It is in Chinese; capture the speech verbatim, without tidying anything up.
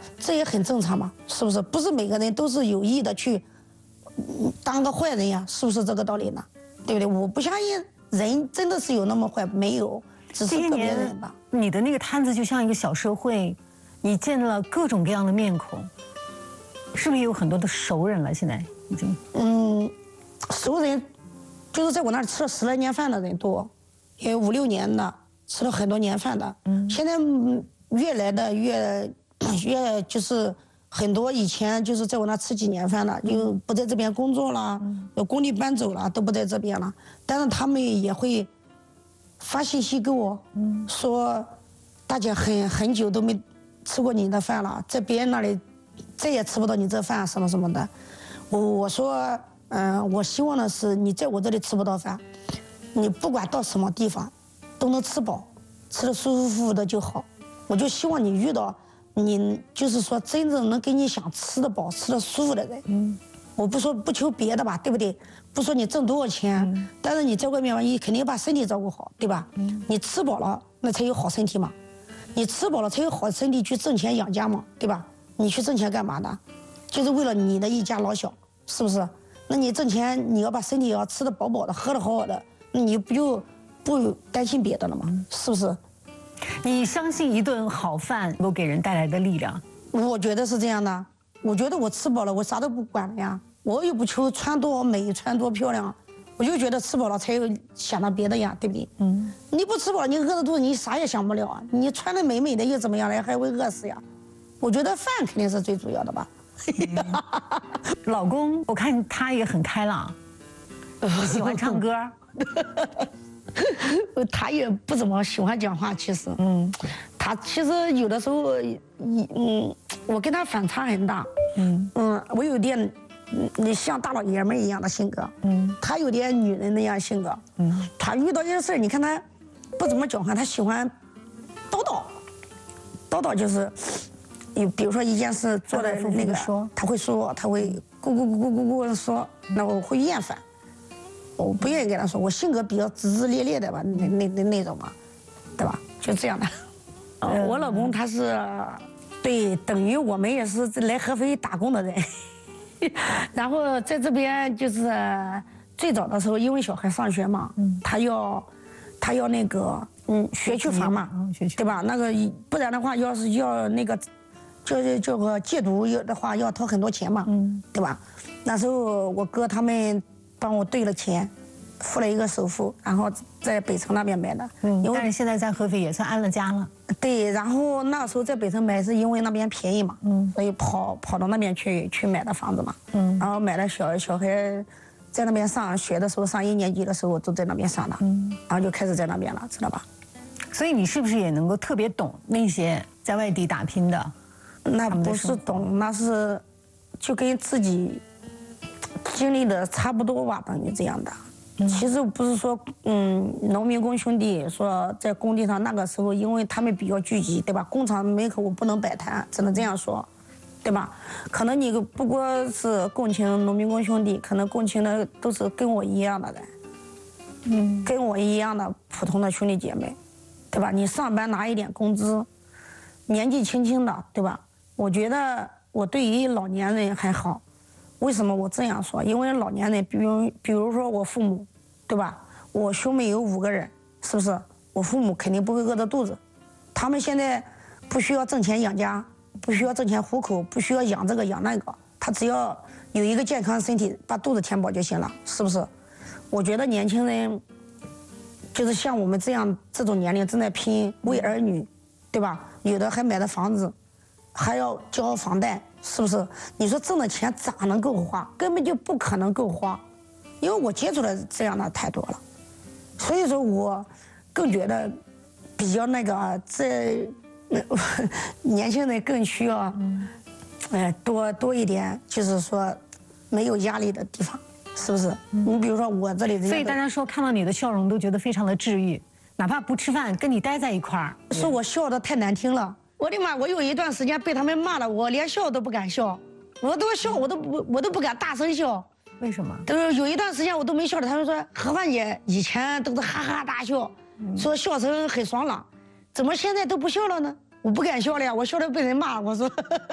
这也很正常嘛，是不是？不是每个人都是有意的去当个坏人呀，是不是这个道理呢？对不对？我不相信人真的是有那么坏，没有，只是个别人吧。 你的那个摊子就像一个小社会，你见了各种各样的面孔，是不是有很多的熟人了？现在已经嗯，熟人就是在我那儿吃了十来年饭的人多，也有五六年的，吃了很多年饭的。嗯，现在越来的越越就是很多以前就是在我那吃几年饭的，就不在这边工作了，有工地搬走了，都不在这边了。但是他们也会发信息给我，说大姐很很久都没吃过你的饭了，在别人那里再也吃不到你这饭什么什么的。我我说。嗯，我希望的是你在我这里吃不到饭，你不管到什么地方，都能吃饱，吃得舒舒服服的就好。我就希望你遇到你就是说真正能给你想吃得饱、吃得舒服的人。嗯，我不说不求别的吧，对不对？不说你挣多少钱，嗯、但是你在外面嘛，你肯定把身体照顾好，对吧？嗯，你吃饱了，那才有好身体嘛。你吃饱了才有好身体去挣钱养家嘛，对吧？你去挣钱干嘛的？就是为了你的一家老小，是不是？那你挣钱，你要把身体要吃得饱饱的，喝得好好的，那你不就不担心别的了吗？是不是？ 你相信一顿好饭能够给人带来的力量？ 我觉得是这样的。我觉得我吃饱了，我啥都不管了呀。我又不求穿多美，穿多漂亮，我就觉得吃饱了才有想到别的呀，对不对？嗯。你不吃饱，你饿着肚子，你啥也想不了啊。你穿得美美的又怎么样了？还会饿死呀？我觉得饭肯定是最主要的吧。 老公，我看他也很开朗，喜欢唱歌。 他也不怎么喜欢讲话，其实，嗯，他其实有的时候，嗯，我跟他反差很大，嗯嗯，我有点，你像大老爷们一样的性格，嗯，他有点女人那样性格，嗯，他遇到一些事儿，你看他不怎么讲话，他喜欢叨叨，叨叨就是。你比如说一件事做的那个，他会说，他会咕咕咕咕咕咕的说，那我会厌烦，我不愿意跟他说，我性格比较直直咧咧的吧，那那那那种嘛，对吧？就这样的。呃、我老公他是，对，等于我们也是来合肥打工的人，然后在这边就是最早的时候，因为小孩上学嘛，嗯、他要他要那个嗯学区房嘛，嗯、对吧？那个不然的话，要是要那个。就是这个戒毒的话要掏很多钱嘛，嗯，对吧？那时候我哥他们帮我兑了钱，付了一个首付，然后在北城那边买的。 嗯，因为但是现在在合肥也算安了家了。 对，然后那时候在北城买是因为那边便宜嘛，嗯，所以跑跑到那边去去买的房子嘛，嗯，然后买了小小孩在那边上学的时候，上一年级的时候都在那边上的，嗯，然后就开始在那边了，知道吧？ 所以你是不是也能够特别懂那些在外地打拼的？ 那不是懂，那是就跟自己经历的差不多吧，等于这样的。嗯、其实不是说，嗯，农民工兄弟说在工地上那个时候，因为他们比较聚集，对吧？工厂门口不能摆摊，只能这样说，对吧？可能你不过是共情农民工兄弟，可能共情的都是跟我一样的人，嗯，跟我一样的普通的兄弟姐妹，对吧？你上班拿一点工资，年纪轻轻的，对吧？我觉得我对于老年人还好，为什么我这样说？因为老年人，比如比如说我父母，对吧？我兄妹有五个人，是不是？我父母肯定不会饿着肚子，他们现在不需要挣钱养家，不需要挣钱糊口，不需要养这个养那个，他只要有一个健康身体，把肚子填饱就行了，是不是？我觉得年轻人就是像我们这样这种年龄正在拼为儿女，对吧？有的还买的房子。还要交房贷，是不是？你说挣的钱咋能够花？根本就不可能够花，因为我接触的这样的太多了，所以说我更觉得比较那个，这年轻人更需要，哎，多多一点，就是说没有压力的地方，是不是？你比如说我这里， 所以大家说看到你的笑容都觉得非常的治愈，哪怕不吃饭，跟你待在一块儿， 说我笑的太难听了。我的妈！我有一段时间被他们骂了，我连笑都不敢笑，我都笑，我都不，我都不敢大声笑。 为什么？ 都是有一段时间我都没笑的，他们说何范姐以前都是哈哈大笑，嗯、说笑声很爽朗，怎么现在都不笑了呢？我不敢笑了呀，我笑了被人骂，我说。